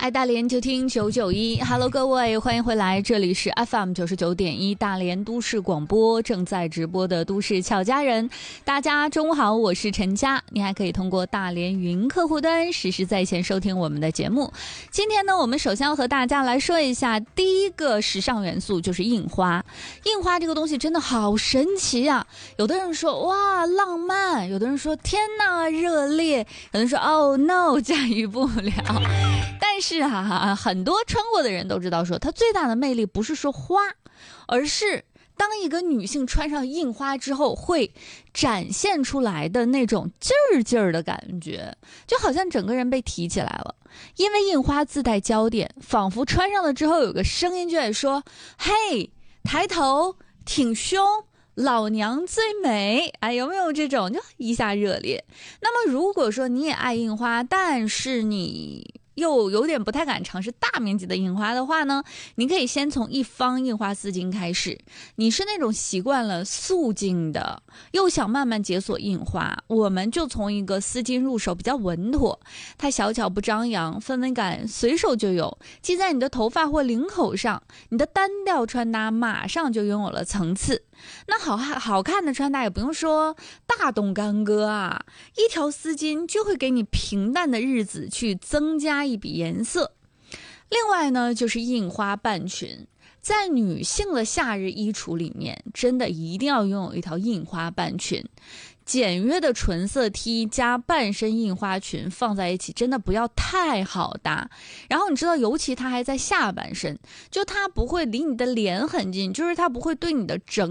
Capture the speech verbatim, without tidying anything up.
爱大连就听九九一 Hello 各位，欢迎回来，这里是 F M 九十九点一大连都市广播，正在直播的都市俏佳人。大家中午好，我是陈佳，你还可以通过大连云客户端实时在线收听我们的节目。今天呢，我们首先要和大家来说一下第一个时尚元素，就是印花。印花这个东西真的好神奇啊，有的人说哇浪漫，有的人说天哪热烈，有的人说哦 no 驾驭不了。但是啊，很多穿过的人都知道说，它最大的魅力不是说花，而是当一个女性穿上印花之后会展现出来的那种劲儿劲儿的感觉，就好像整个人被提起来了。因为印花自带焦点，仿佛穿上了之后有个声音就在说，嘿，抬头挺胸，老娘最美。哎，有没有这种就一下热烈？那么如果说你也爱印花，但是你又有点不太敢尝试大面积的印花的话呢，你可以先从一方印花丝巾开始。你是那种习惯了素净的，又想慢慢解锁印花，我们就从一个丝巾入手，比较稳妥，它小巧不张扬，氛围感随手就有，系在你的头发或领口上，你的单调穿搭马上就拥有了层次。那好好看的穿搭也不用说大动干戈啊，一条丝巾就会给你平淡的日子去增加一笔颜色。另外呢，就是印花半裙，在女性的夏日衣橱里面，真的一定要拥有一条印花半裙。简约的纯色 T 加半身印花裙放在一起，真的不要太好搭。然后你知道，尤其它还在下半身，就它不会离你的脸很近，就是它不会对你的整